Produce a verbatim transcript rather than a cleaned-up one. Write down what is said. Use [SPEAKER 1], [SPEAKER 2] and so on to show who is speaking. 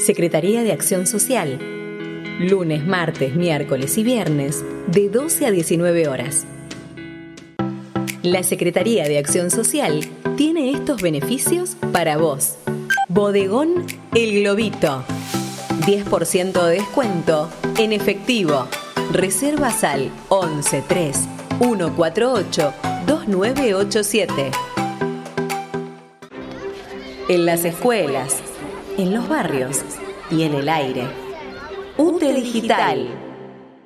[SPEAKER 1] Secretaría de Acción Social. Lunes, martes, miércoles y viernes, de doce a diecinueve horas. La Secretaría de Acción Social tiene estos beneficios para vos. Bodegón El Globito. diez por ciento de descuento en efectivo. Reservas al once tres uno cuatro ocho dos nueve ocho siete. En las escuelas, en los barrios y en el aire. U T E Digital.